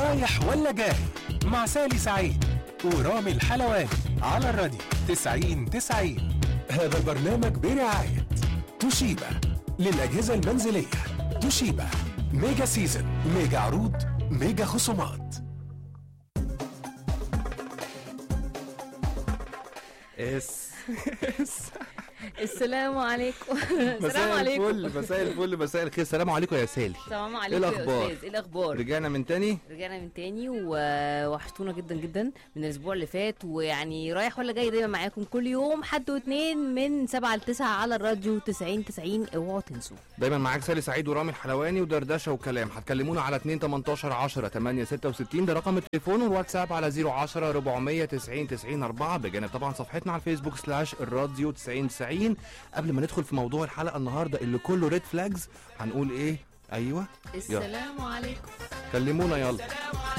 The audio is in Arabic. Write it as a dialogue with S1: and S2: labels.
S1: رايح ولا جاي مع سالي سعيد ورامي الحلواني على الراديو 90-90. هذا البرنامج برعاية توشيبا للأجهزة المنزلية. توشيبا ميجا سيزن، ميجا عروض، ميجا خصومات.
S2: السلام عليكم.
S3: السلام عليكم. مساء الفل، مساء الخير. السلام عليكم يا سالي.
S2: السلام عليكم يا استاذ. ايه الاخبار؟
S3: رجعنا من تاني
S2: ووحشتونا جدا جدا من الاسبوع اللي فات، ويعني رايح ولا جاي دايما معاكم كل يوم حد واثنين من 7 ل9 على الراديو 90-90. اوعوا تنسوا
S3: دايما معاك سالي سعيد ورامي الحلواني ودردشه وكلام. هتكلمونا على 2-18-10-866 ده رقم التليفون، والواتساب على 010-490-90-4 بجانب طبعا صفحتنا على الفيسبوك /الراديو 90-90. قبل ما ندخل في موضوع الحلقه النهارده اللي كله ريد فلاجز، هنقول ايه؟ ايوه
S2: السلام عليكم.
S3: كلمونا يلا.